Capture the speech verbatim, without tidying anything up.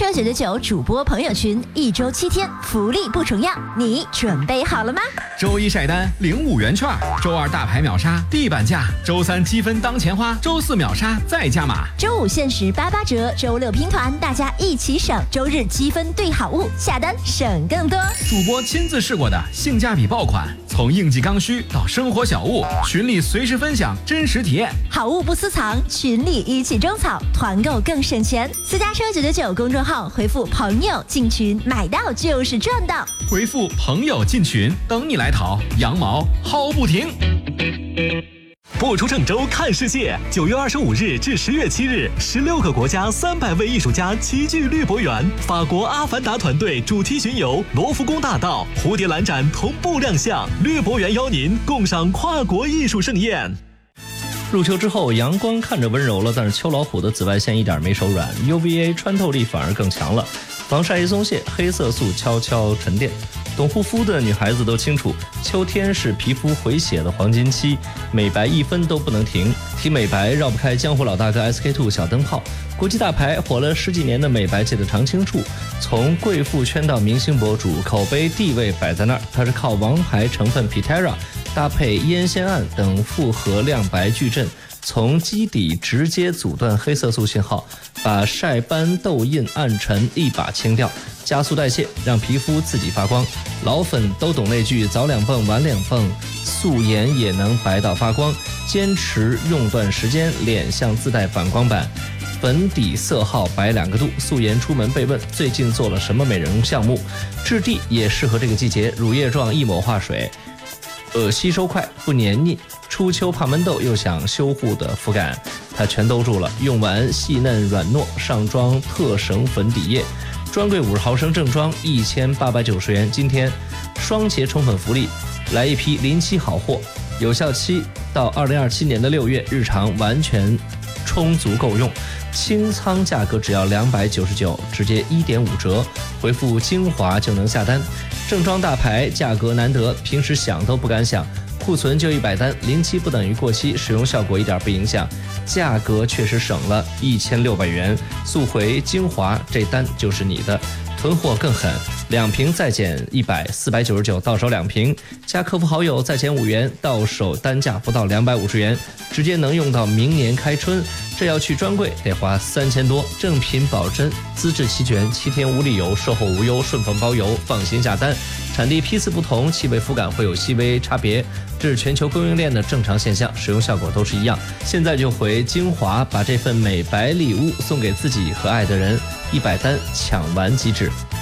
车九九九主播朋友群，一周七天，福利不重样，你准备好了吗？ 周一晒单领五元券，周二大牌秒杀地板价，周三积分当钱花，周四秒杀再加码， 周五限时八八折，周六拼团，大家一起省，周日积分兑好物，下单省更多。 主播亲自试过的性价比爆款，从应季刚需到生活小物，群里随时分享真实体验， 好物不私藏，群里一起种草，团购更省钱。私家车九九九公众号回复朋友进群，买到就是赚到。 回复朋友进群，等你来淘，羊毛薅不停。 不出郑州看世界，九月二十五日至十月七日，十六个国家三百位艺术家齐聚绿博园，法国阿凡达团队主题巡游罗浮宫大道、蝴蝶兰展同步亮相，绿博园邀您共赏跨国艺术盛宴。 入秋之后，阳光看着温柔了，但是秋老虎的紫外线一点没手软 ，U V A 穿透力反而更强了，防晒一松懈，黑色素悄悄沉淀。懂护肤的女孩子都清楚，秋天是皮肤回血的黄金期，美白一分都不能停。提美白绕不开江湖老大哥 S K two 小灯泡，国际大牌火了十几年的美白界的常青树，从贵妇圈到明星博主，口碑地位摆在那儿。它是靠王牌成分 Pitera 搭配烟酰胺等复合亮白矩阵，从基底直接阻断黑色素信号，把晒斑、痘印、暗沉一把清掉，加速代谢，让皮肤自己发光。老粉都懂那句早两蹦晚两蹦，素颜也能白到发光。坚持用段时间，脸像自带反光板，粉底色号白两个度。素颜出门被问最近做了什么美容项目，质地也适合这个季节，乳液状一抹化水，呃，吸收快不黏腻，初秋怕闷痘又想修护的肤感，它全兜住了。用完细嫩软糯，上妆特省粉底液，专柜五十毫升正装一千八百九十元。今天双节冲粉福利，来一批临期好货，有效期到二零二七年的六月，日常完全充足够用。清仓价格只要两百九十九，直接一点五折，回复精华就能下单。正装大牌，价格难得，平时想都不敢想。库存就一百单，临期不等于过期，使用效果一点不影响，价格确实省了一千六百元。速回精华，这单就是你的。囤货更狠，两瓶再减一百，四百九十九，到手两瓶，加客服好友再减五元，到手单价不到两百五十元，直接能用到明年开春。这要去专柜得花三千多，正品保真，资质齐全，七天无理由，售后无忧，顺丰包邮，放心下单。产地批次不同，气味肤感会有细微差别，这是全球供应链的正常现象，使用效果都是一样。现在就回精华，把这份美白礼物送给自己和爱的人，一百单抢完即止。